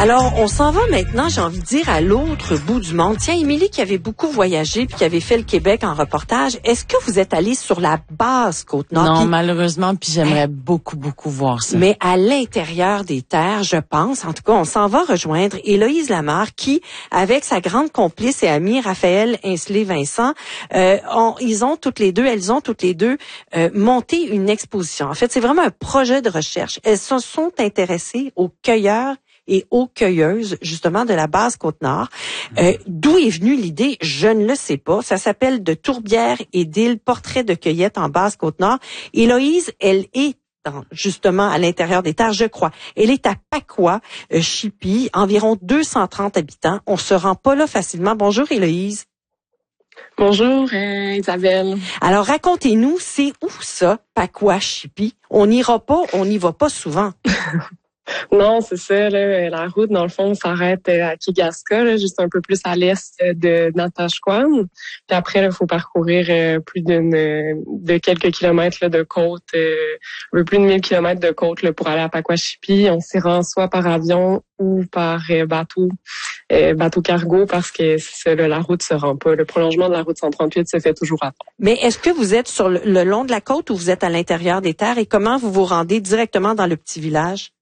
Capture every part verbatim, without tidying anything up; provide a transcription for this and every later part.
Alors, on s'en va maintenant, j'ai envie de dire, à l'autre bout du monde. Tiens, Émilie, qui avait beaucoup voyagé puis qui avait fait le Québec en reportage, est-ce que vous êtes allée sur la basse Côte-Nord? Non, puis, malheureusement, puis j'aimerais beaucoup, beaucoup voir ça. Mais à l'intérieur des terres, je pense, en tout cas, on s'en va rejoindre Héloïse Lamarre qui, avec sa grande complice et amie Raphaël Ainsley-Vincent, euh, ont, ils ont toutes les deux, elles ont toutes les deux euh, monté une exposition. En fait, c'est vraiment un projet de recherche. Elles se sont intéressées aux cueilleurs et aux cueilleuses, justement, de la base Côte-Nord. Euh, d'où est venue l'idée? Je ne le sais pas. Ça s'appelle De tourbières et d'îles, portrait de cueillette en base Côte-Nord. Héloïse, elle est dans, justement à l'intérieur des terres, je crois. Elle est à Pacoua, euh, Chipie, environ deux cent trente habitants. On se rend pas là facilement. Bonjour Héloïse. Bonjour euh, Isabelle. Alors racontez-nous, c'est où ça, Pacoua, Chipie? On n'ira pas, on n'y va pas souvent. Non, c'est ça. Là, la route, dans le fond, s'arrête à Kigaska, là, juste un peu plus à l'est de Natashquan. Puis après, il faut parcourir euh, plus d'une de quelques kilomètres là, de côte, euh, un peu plus de mille kilomètres de côte là, pour aller à Pacoua-Chipie. On s'y rend soit par avion ou par euh, bateau, euh, bateau cargo, parce que ça, là, la route se rend pas. Le prolongement de la route cent trente-huit se fait toujours à temps. Mais est-ce que vous êtes sur le, le long de la côte ou vous êtes à l'intérieur des terres et comment vous vous rendez directement dans le petit village?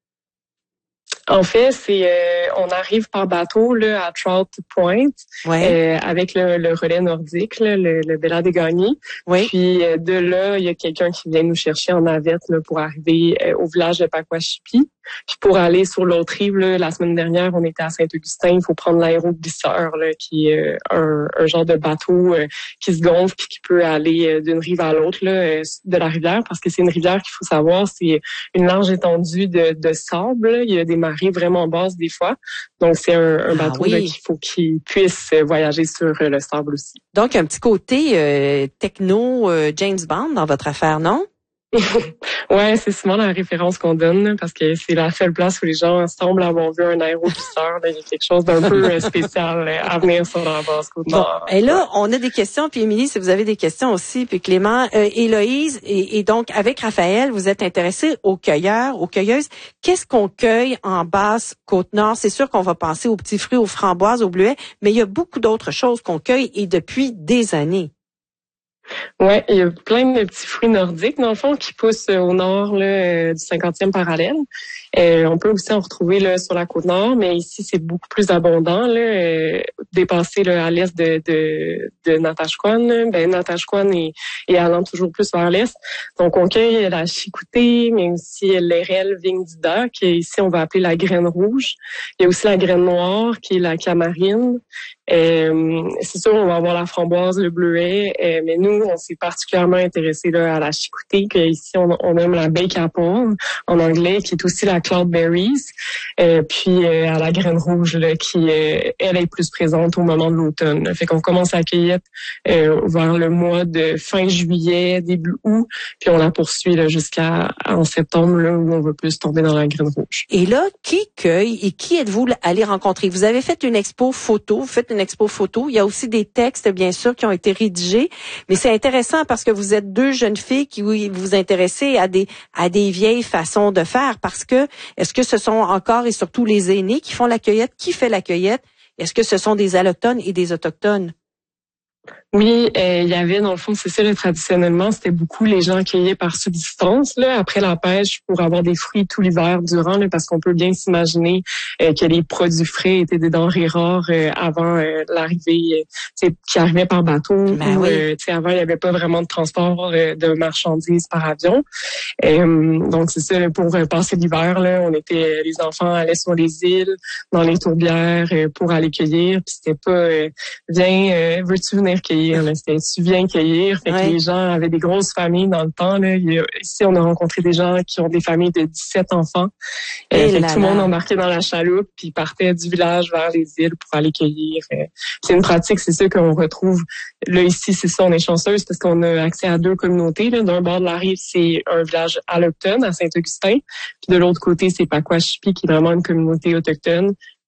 En fait, c'est euh, on arrive par bateau là à Trout Point ouais. euh, avec le, le relais nordique, là, le, le Bella des Gagnés. Oui. Puis euh, de là, il y a quelqu'un qui vient nous chercher en navette là, pour arriver euh, au village de Pacoua-Chipie. Puis pour aller sur l'autre rive, là, la semaine dernière, on était à Saint-Augustin. Il faut prendre l'aéroglisseur, là, qui est euh, un, un genre de bateau euh, qui se gonfle puis qui peut aller euh, d'une rive à l'autre là, euh, de la rivière, parce que c'est une rivière qu'il faut savoir, c'est une large étendue de, de sable. Là. Il y a des marées vraiment basses des fois. Donc c'est un, un bateau ah, oui. là, qu'il faut qu'il puisse voyager sur euh, le sable aussi. Donc un petit côté euh, techno euh, James Bond dans votre affaire, non? Ouais, c'est souvent la référence qu'on donne là, parce que c'est la seule place où les gens semblent avoir vu un aéroglisseur. Il y a quelque chose d'un peu spécial à venir sur la base Côte-Nord. Bon, et là, on a des questions, puis Émilie, si vous avez des questions aussi, puis Clément, euh, Héloïse, et, et donc avec Raphaël, vous êtes intéressés aux cueilleurs, aux cueilleuses. Qu'est-ce qu'on cueille en basse Côte-Nord? C'est sûr qu'on va penser aux petits fruits, aux framboises, aux bleuets, mais il y a beaucoup d'autres choses qu'on cueille et depuis des années. Ouais, il y a plein de petits fruits nordiques, dans le fond, qui poussent au nord là, du cinquantième parallèle. Euh, on peut aussi en retrouver là, sur la côte nord, mais ici, c'est beaucoup plus abondant. Là, euh, dépassé là, à l'est de, de, de Natashquan. Ben, Natashquan est, est allant toujours plus vers l'est. Donc, on cueille la chicoutée, mais aussi l'érel vingdida, qui est ici, on va appeler la graine rouge. Il y a aussi la graine noire, qui est la camarine. Euh, c'est sûr, on va avoir la framboise, le bleuet, euh, mais nous, on s'est particulièrement intéressé là, à la chicoutée, que ici on, on aime la bake apple en anglais, qui est aussi la cloudberries, euh, puis euh, à la graine rouge, là, qui euh, elle est plus présente au moment de l'automne. Là. Fait qu'on commence à cueillir euh, vers le mois de fin juillet, début août, puis on la poursuit là, jusqu'à en septembre, là, où on va plus tomber dans la graine rouge. Et là, qui cueille et qui êtes-vous allé rencontrer? Vous avez fait une expo photo, vous faites une expo photo. Il y a aussi des textes, bien sûr, qui ont été rédigés. Mais c'est intéressant parce que vous êtes deux jeunes filles qui vous vous intéressez à des à des vieilles façons de faire. Parce que est-ce que ce sont encore et surtout les aînés qui font la cueillette? Qui fait la cueillette? Est-ce que ce sont des allochtones et des autochtones? Oui, euh, il y avait, dans le fond, c'est ça, là, traditionnellement, c'était beaucoup les gens cueillaient par subsistance, là, après la pêche, pour avoir des fruits tout l'hiver durant, là, parce qu'on peut bien s'imaginer euh, que les produits frais étaient des denrées rares euh, avant euh, l'arrivée, euh, qui arrivait par bateau. Ben ou, oui. euh, avant, il n'y avait pas vraiment de transport euh, de marchandises par avion. Euh, donc, c'est ça, là, pour euh, passer l'hiver, là, on était, les enfants allaient sur les îles, dans les tourbières, euh, pour aller cueillir, puis c'était pas, euh, viens, euh, veux-tu venir cueillir? C'était tu viens cueillir. Fait que ouais. Les gens avaient des grosses familles dans le temps. Là. Il y a, ici, on a rencontré des gens qui ont des familles de dix-sept enfants. Euh, fait que tout le monde embarquait dans la chaloupe puis partait du village vers les îles pour aller cueillir. Euh, c'est une pratique, c'est ça qu'on retrouve. Là, ici, c'est ça, on est chanceuse parce qu'on a accès à deux communautés. Là. D'un bord de la rive, c'est un village allochtone à Saint-Augustin. Puis de l'autre côté, c'est Pacoua-Chipie, qui est vraiment une communauté autochtone.